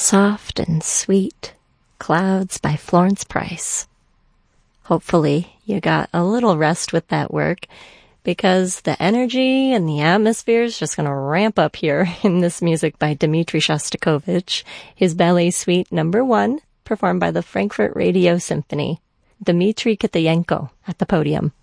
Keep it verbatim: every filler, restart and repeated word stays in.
Soft and Sweet, Clouds by Florence Price. Hopefully you got a little rest with that work, because the energy and the atmosphere is just going to ramp up here in this music by Dmitri Shostakovich, his Ballet Suite number one, performed by the Frankfurt Radio Symphony. Dmitri Kitayenko at the podium.